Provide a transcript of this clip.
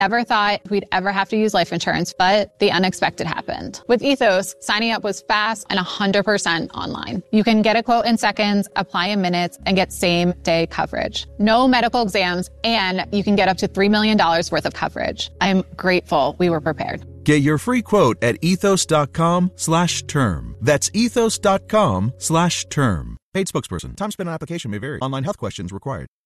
Never thought we'd ever have to use life insurance, but the unexpected happened. With Ethos, signing up was fast and 100% online. You can get a quote in seconds, apply in minutes, and get same-day coverage. No medical exams, and you can get up to $3 million worth of coverage. I'm grateful we were prepared. Get your free quote at ethos.com/term. That's ethos.com/term. Paid spokesperson. Time spent on application may vary. Online health questions required.